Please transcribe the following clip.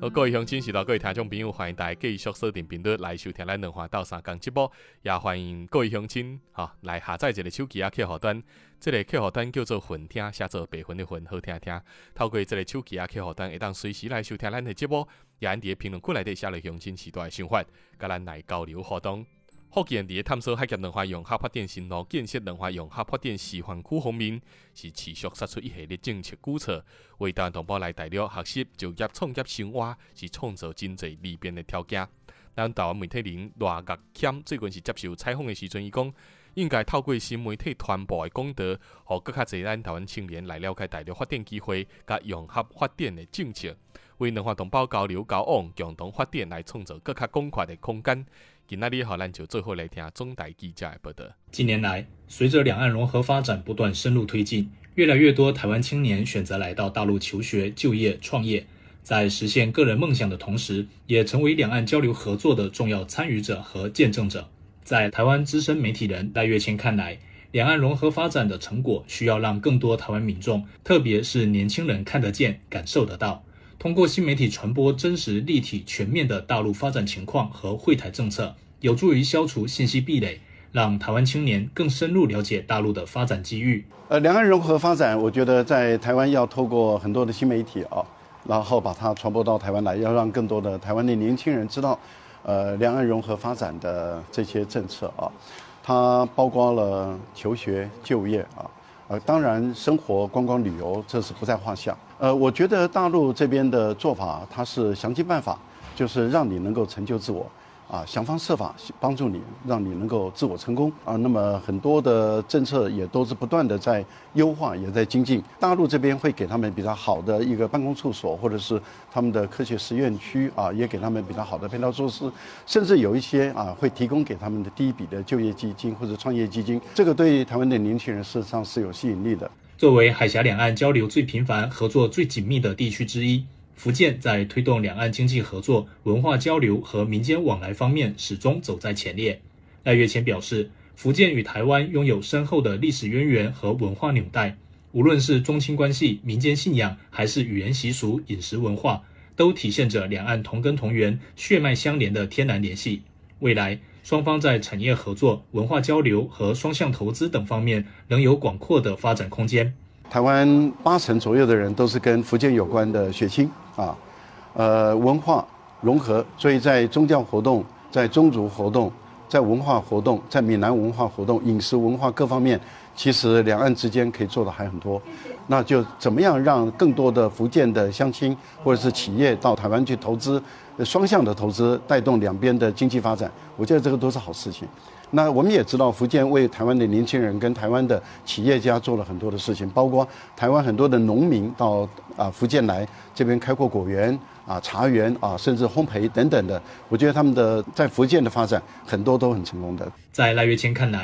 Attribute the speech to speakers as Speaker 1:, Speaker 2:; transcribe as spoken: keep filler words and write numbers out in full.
Speaker 1: 好，各位乡亲、是到各位听众朋友，欢迎大家继续锁定频率来收听咱两话斗相共节目，也欢迎各位乡亲哈、哦、来下载一个手机啊客户端，这个客户端叫做混听，写做白混的混，好听听。透过这个手机啊客户端，会当随时来收听咱的节目，也按伫评论区内底写落乡亲时代的想法，甲咱来交流互动。福建伫探索海峡两化用合发电新路建设两化用合发电示范区方面，是持续杀出一系列政策举措，为台湾同胞来大陆学习、就业、创业、生活，是创造真侪利便的条件。咱台湾媒体人赖岳谦最近是接受采访的时阵，伊讲应该透过新媒体传播的功德，互更较侪咱台湾青年来了解大陆发展机会、甲融合发展的政策，为两化同胞交流交往、共同发展来创造更较广阔的空间。今仔日好，咱就最后来听中台记者的报道。
Speaker 2: 近年来，随着两岸融合发展不断深入推进，越来越多台湾青年选择来到大陆求学、就业、创业，在实现个人梦想的同时，也成为两岸交流合作的重要参与者和见证者。在台湾资深媒体人赖岳谦看来，两岸融合发展的成果需要让更多台湾民众，特别是年轻人看得见、感受得到。通过新媒体传播真实、立体、全面的大陆发展情况和惠台政策，有助于消除信息壁垒，让台湾青年更深入了解大陆的发展机遇。
Speaker 3: 呃，两岸融合发展，我觉得在台湾要透过很多的新媒体啊，然后把它传播到台湾来，要让更多的台湾的年轻人知道，呃，两岸融合发展的这些政策啊，它包括了求学、就业啊。呃，当然，生活、观光、旅游这是不在话下。呃，我觉得大陆这边的做法，它是想尽办法，就是让你能够成就自我，啊，想方设法帮助你，让你能够自我成功啊。那么很多的政策也都是不断的在优化，也在精进。大陆这边会给他们比较好的一个办公处所，或者是他们的科学实验区啊，也给他们比较好的配套措施，甚至有一些啊会提供给他们的第一笔的就业基金或者创业基金。这个对台湾的年轻人事实上是有吸引力的。
Speaker 2: 作为海峡两岸交流最频繁、合作最紧密的地区之一，福建在推动两岸经济合作、文化交流和民间往来方面始终走在前列。赖岳谦表示，福建与台湾拥有深厚的历史渊源和文化纽带，无论是宗亲关系、民间信仰，还是语言习俗、饮食文化，都体现着两岸同根同源、血脉相连的天然联系。未来，双方在产业合作、文化交流和双向投资等方面仍有广阔的发展空间。
Speaker 3: 台湾八成左右的人都是跟福建有关的血亲啊，呃，文化融合，所以在宗教活动、在宗族活动、在文化活动、在闽南文化活动、饮食文化各方面，其实两岸之间可以做的还很多。那就怎么样让更多的福建的乡亲或者是企业到台湾去投资，双向的投资，带动两边的经济发展，我觉得这个都是好事情。那我们也知道，福建为台湾的年轻人跟台湾的企业家做了很多的事情，包括台湾很多的农民到啊福建来这边开阔果园啊、茶园啊，甚至烘焙等等的。我觉得他们的在福建的发展很多都很成功的。
Speaker 2: 在赖岳谦看来，